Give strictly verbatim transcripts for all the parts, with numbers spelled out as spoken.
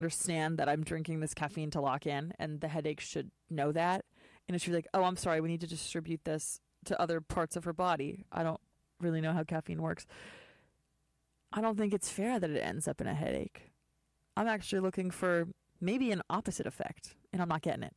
understand that I'm drinking this caffeine to lock in, and the headache should know that. And it should be like, oh, I'm sorry, we need to distribute this to other parts of her body. I don't really know how caffeine works. I don't think it's fair that it ends up in a headache. I'm actually looking for maybe an opposite effect, and I'm not getting it.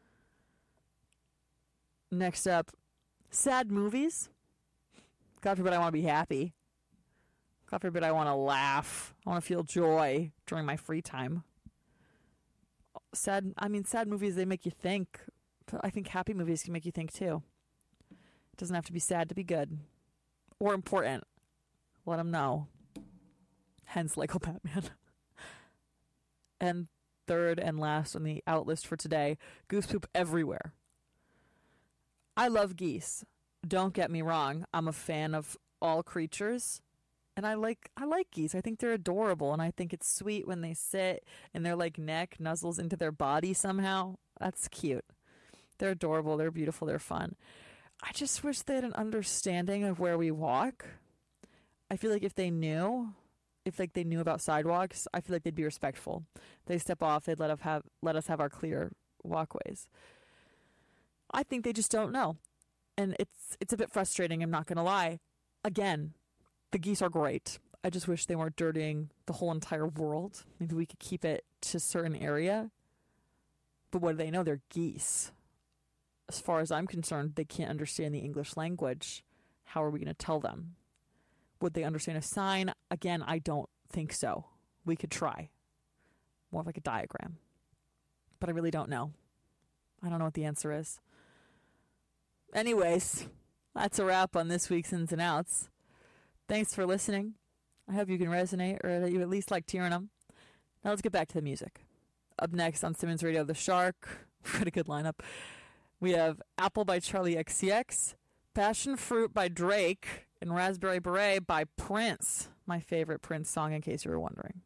Next up, sad movies. God forbid I want to be happy. God forbid I want to laugh. I want to feel joy during my free time. Sad, I mean, sad movies, they make you think. But I think happy movies can make you think too. It doesn't have to be sad to be good. Or important. Let them know. Hence Lego Batman. And third and last on the out list for today, goose poop everywhere. I love geese. Don't get me wrong. I'm a fan of all creatures. And I like I like geese. I think they're adorable. And I think it's sweet when they sit and their like neck nuzzles into their body somehow. That's cute. They're adorable. They're beautiful. They're fun. I just wish they had an understanding of where we walk. I feel like if they knew, if like they knew about sidewalks, I feel like they'd be respectful. They step off. They'd let us have let us have our clear walkways. I think they just don't know. And it's it's a bit frustrating, I'm not going to lie. Again, the geese are great. I just wish they weren't dirtying the whole entire world. Maybe we could keep it to a certain area. But what do they know? They're geese. As far as I'm concerned, they can't understand the English language. How are we going to tell them? Would they understand a sign? Again, I don't think so. We could try. More like a diagram. But I really don't know. I don't know what the answer is. Anyways, that's a wrap on this week's Ins and Outs. Thanks for listening. I hope you can resonate, or that you at least liked hearing them. Now let's get back to the music. Up next on Simmons Radio, The Shark. What a good lineup. We have Apple by Charlie X C X, Passion Fruit by Drake, and Raspberry Beret by Prince. My favorite Prince song, in case you were wondering.